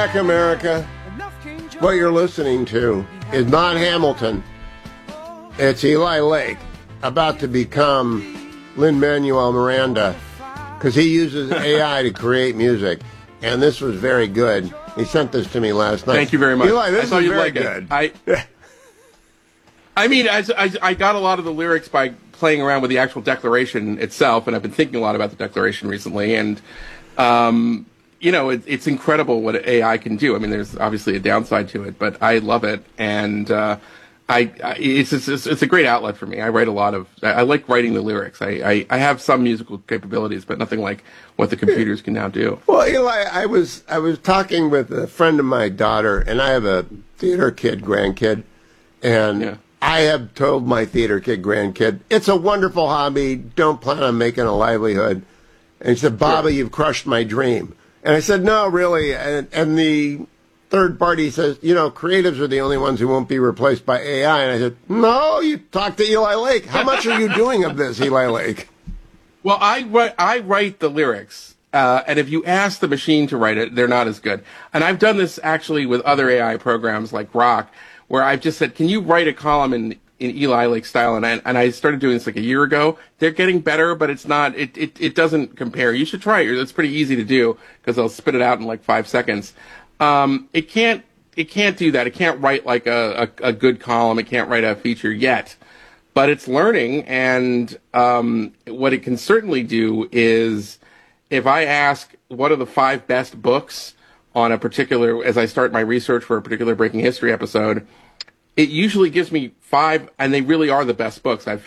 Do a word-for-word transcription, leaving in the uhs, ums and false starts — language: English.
back, America. What you're listening to is not Hamilton. It's Eli Lake, about to become Lin-Manuel Miranda, because he uses A I to create music, and this was very good. He sent this to me last night. Thank you very much. Eli, this I thought is you'd very like good. It. I, I mean, I, I, I got a lot of the lyrics by playing around with the actual Declaration itself, and I've been thinking a lot about the Declaration recently, and um, you know, it, it's incredible what A I can do. I mean, there's obviously a downside to it, but I love it, and uh, I, I it's, it's it's a great outlet for me. I write a lot of, I, I like writing the lyrics. I, I, I have some musical capabilities, but nothing like what the computers can now do. Well, Eli, I was I was talking with a friend of my daughter, and I have a theater kid, grandkid, and Yeah. I have told my theater kid, grandkid, it's a wonderful hobby. Don't plan on making a livelihood. And he said, Baba, Sure. you've crushed my dream. And I said, no, really. And, and the third party says, you know, creatives are the only ones who won't be replaced by A I. And I said, no, you talk to Eli Lake. How much are you doing of this, Eli Lake? Well, I write, I write the lyrics, uh, and if you ask the machine to write it, they're not as good. And I've done this actually with other A I programs like Grok, where I've just said, can you write a column in, in Eli Lake style? And I, and I started doing this like a year ago. They're getting better, but it's not, it, it, it doesn't compare. You should try it. It's pretty easy to do because they'll spit it out in like five seconds. Um, it can't, it can't do that. It can't write like a, a, a good column. It can't write a feature yet, but it's learning. And, um, what it can certainly do is if I ask what are the five best books on a particular, as I start my research for a particular Breaking History episode, it usually gives me five, and they really are the best books I've